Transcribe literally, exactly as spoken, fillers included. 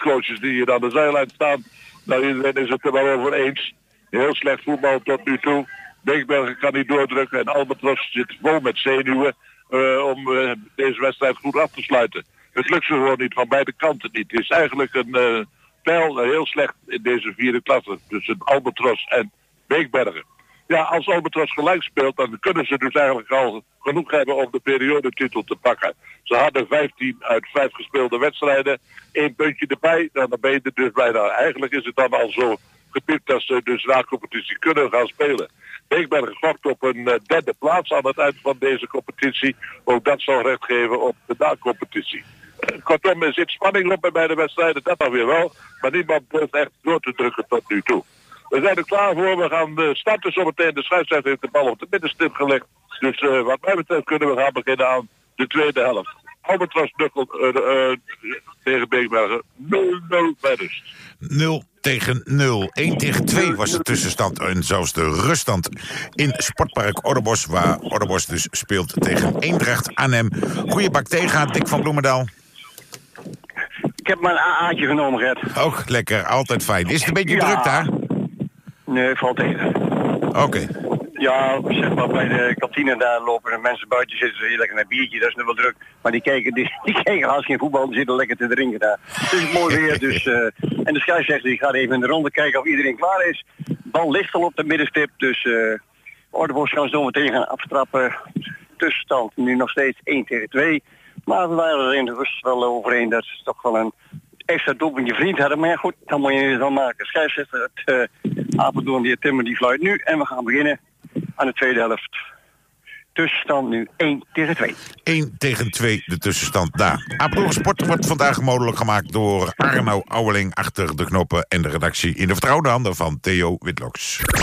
bondscoaches die hier aan de zijlijn staan. Nou, iedereen is het er wel over eens. Heel slecht voetbal tot nu toe. Beekbergen kan niet doordrukken en Albatros zit vol met zenuwen uh, om uh, deze wedstrijd goed af te sluiten. Het lukt ze gewoon niet, van beide kanten niet. Het is eigenlijk een uh, pijl uh, heel slecht in deze vierde klasse tussen Albatros en Beekbergen. Ja, als Albatros gelijk speelt, dan kunnen ze dus eigenlijk al genoeg hebben om de periodetitel te pakken. Ze hadden vijftien uit vijf gespeelde wedstrijden. Eén puntje erbij, dan ben je er dus bijna. Eigenlijk is het dan al zo gepipt dat ze dus na competitie kunnen gaan spelen. Beekbergen gokt op een uh, derde plaats aan het eind van deze competitie. Ook dat zal recht geven op de na-competitie. Uh, kortom, er zit spanning op bij beide wedstrijden, dat dan weer wel. Maar niemand durft echt door te drukken tot nu toe. We zijn er klaar voor. We gaan uh, starten zometeen. De scheidsrechter heeft de bal op de middenstip gelegd. Dus uh, wat mij betreft kunnen we gaan beginnen aan de tweede helft. Albatros Dukkel uh, uh, tegen Beekbergen. nul nul bij rust. nul tegen nul. één tegen twee was de tussenstand en zelfs de ruststand in Sportpark Orrebosch, waar Orrebosch dus speelt tegen Eendracht Arnhem. Goeie bak tegen, Dick van Bloemendaal. Ik heb maar een A A'tje genomen, Gert. Ook lekker, altijd fijn. Is het een beetje Ja. druk daar? Nee, valt tegen. Oké. Okay. Ja, zeg maar bij de kantine daar lopen de mensen buiten zitten ze hier lekker naar biertje, dat is nu wel druk. Maar die kijken, die, die kijken haast geen voetbal, die zitten lekker te drinken daar. Het is mooi weer, dus... Uh, en de scheidsrechter die gaat even in de ronde kijken of iedereen klaar is. Bal ligt al op de middenstip, dus... Uh, Orrebosch gaan zo meteen gaan afstrappen. Tussenstand nu nog steeds één tegen twee. Maar we waren er in de rust wel overheen dat ze toch wel een extra doelpuntje vriend hadden. Maar ja, goed, dan moet je het dan maken. Scheidsrechter, het uh, Apeldoorn, die Timmer, die fluit nu. En we gaan beginnen aan de tweede helft. Tussenstand nu één tegen twee. één tegen twee de tussenstand daar. Apeldoorn Sport wordt vandaag mogelijk gemaakt door Arno Ouweling achter de knoppen en de redactie in de vertrouwde handen van Theo Witloks.